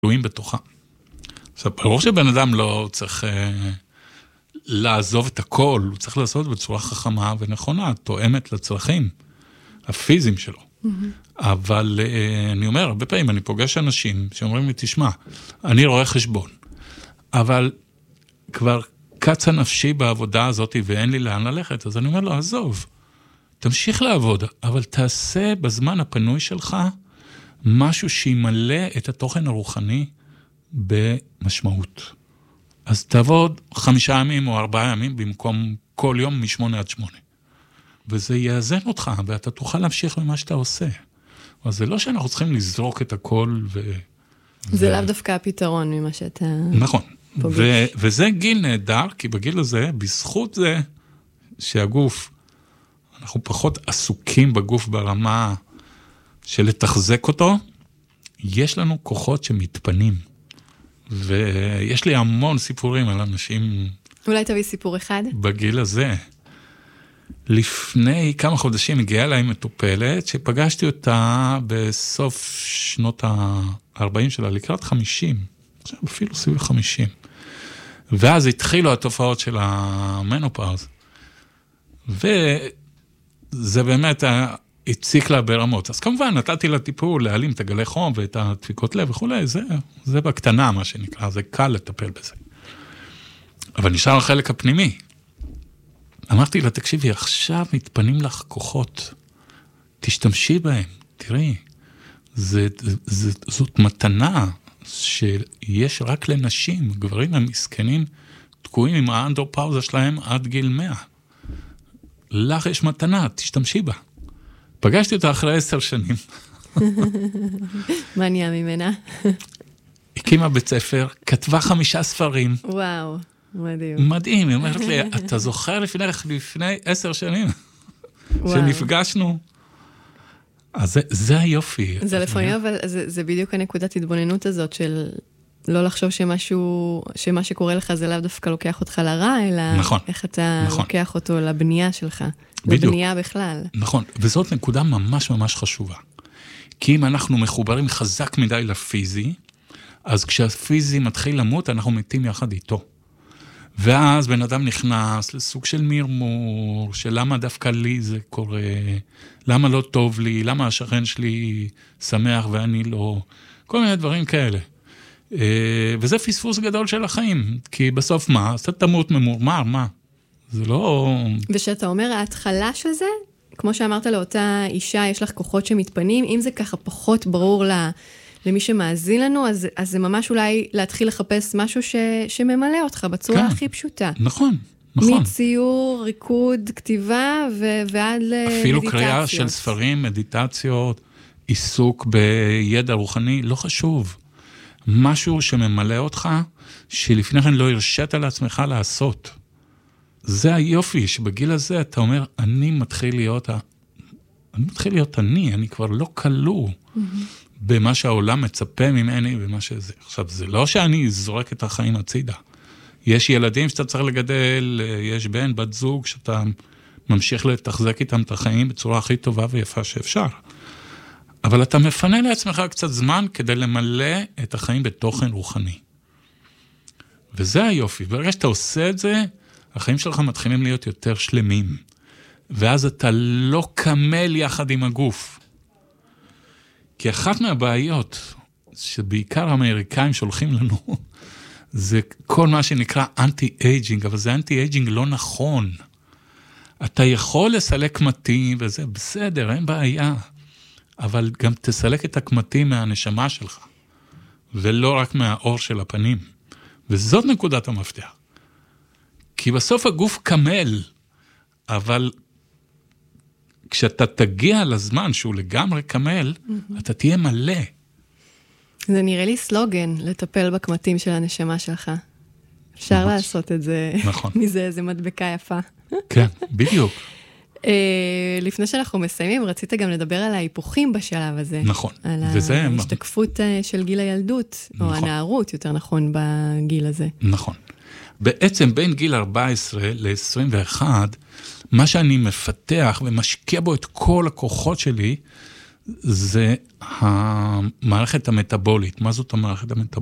תלויים בתוכה. עכשיו, ברור שבן אדם לא צריך לעזוב את הכל, הוא צריך לעשות בצורה חכמה ונכונה, תואמת לצרכים הפיזיים שלו. אבל אני אומר, הרבה פעמים אני פוגש אנשים שאומרים לי, תשמע, אני רואה חשבון, אבל כבר קצה נפשי בעבודה הזאת ואין לי לאן ללכת, אז אני אומר לו, עזוב, תמשיך לעבוד, אבל תעשה בזמן הפנוי שלך משהו שימלא את התוכן הרוחני במשמעות. אז תעבוד 5 ימים או 4 ימים במקום כל יום מ8 עד 8. וזה יאזן אותך, ואתה תוכל להמשיך במה שאתה עושה. אז זה לא שאנחנו צריכים לזרוק את הכל זה לאו דווקא הפתרון ממה שאתה... נכון. וזה גיל נהדר, כי בגיל הזה, בזכות זה שהגוף, אנחנו פחות עסוקים בגוף ברמה של לתחזק אותו, יש לנו כוחות שמתפנים. ויש לי המון סיפורים על אנשים... אולי תביא סיפור אחד? בגיל הזה. לפני כמה חודשים הגיעה אליי מטופלת, שפגשתי אותה בסוף שנות ה-40 שלה, לקראת 50. עכשיו אפילו סביב 50. ואז התחילו התופעות של המנופאוז. וזה באמת הציק לה ברמות. אז כמובן נתתי לה טיפול להעלים את הגלי חום ואת הדפיקות לב וכו'. זה בקטנה מה שנקרא, זה קל לטפל בזה. אבל נשאר החלק הפנימי. אמרתי לה, תקשיבי, עכשיו מתפנים לך כוחות. תשתמשי בהם, תראי. זאת מתנה שיש רק לנשים. גברים המסכנים תקועים עם האנדרופאוזה שלהם עד גיל 100. לך יש מתנה, תשתמשי בה. פגשתי אותה אחרי 10 שנים. מה נהיה ממנה? הקימה בית ספר, כתבה 5 ספרים. וואו, מדהים. מדהים, היא אומרת לי, אתה זוכר לפני 10 שנים שנפגשנו? אז זה היופי. זה לפעמים, אבל זה בדיוק הנקודת התבוננות הזאת של לא לחשוב שמה שקורה לך זה לאו דווקא לוקח אותך לרע, אלא נכון, איך אתה נכון. לוקח אותו לבנייה שלך. בדיוק. לבנייה בכלל. נכון, וזאת נקודה ממש ממש חשובה. כי אם אנחנו מחוברים חזק מדי לפיזי, אז כשהפיזי מתחיל למות, אנחנו מתים יחד איתו. ואז בן אדם נכנס לסוג של מרמור, של למה דווקא לי זה קורה, למה לא טוב לי, למה השכן שלי שמח ואני לא, כל מיני דברים כאלה. וזה פספוס גדול של החיים, כי בסוף מה? אז אתה תמות ממורמר, מה? זה לא... ושאתה אומר, ההתחלה של זה, כמו שאמרת לאותה אישה, יש לך כוחות שמתפנים, אם זה ככה פחות ברור למי שמאזין לנו, אז זה ממש אולי להתחיל לחפש משהו שממלא אותך בצורה הכי פשוטה. נכון, נכון. מציור, ריקוד, כתיבה, ועד למדיטציות. אפילו קריאה של ספרים, מדיטציות, עיסוק בידע רוחני, לא חשוב. משהו שממלא אותך, שלפני כן לא הרשית לעצמך לעשות. זה היופי, שבגיל הזה אתה אומר, אני מתחיל להיות אני כבר לא כלוא במה שהעולם מצפה ממני, במה שזה. עכשיו, זה לא שאני זורק את החיים הצידה. יש ילדים שאתה צריך לגדל, יש בן, בת זוג, שאתה ממשיך לתחזק איתם את החיים בצורה הכי טובה ויפה שאפשר. אבל אתה מפנה לעצמך קצת זמן כדי למלא את החיים בתוכן רוחני. וזה היופי. ברגע שאתה עושה את זה, החיים שלך מתחילים להיות יותר שלמים. ואז אתה לא קמל יחד עם הגוף. כי אחת מהבעיות, שבעיקר האמריקאים שולחים לנו, זה כל מה שנקרא אנטי-אייג'ינג, אבל זה אנטי-אייג'ינג לא נכון. אתה יכול לסלק קמטים, וזה בסדר, אין בעיה. אבל גם תסלק את הקמטים מהנשמה שלך, ולא רק מהאור של הפנים. וזאת נקודת המפתח. כי בסוף הגוף קמל, אבל כשאתה תגיע לזמן שהוא לגמרי קמל, אתה תהיה מלא. זה נראה לי סלוגן, לטפל בקמטים של הנשמה שלך. אפשר לעשות את זה, נכון. מזה איזה מדבקה יפה. כן, בדיוק. לפני שאנחנו מסיימים, רצית גם לדבר על ההיפוכים בשלב הזה. נכון. על ההשתקפות של גיל הילדות, או הנערות, יותר נכון, בגיל הזה. נכון. בעצם בין גיל 14 ל-21, מה שאני מפתח ומשקיע בו את כל הכוחות שלי, זה המערכת המטאבולית. מה זאת המערכת המטאבולית?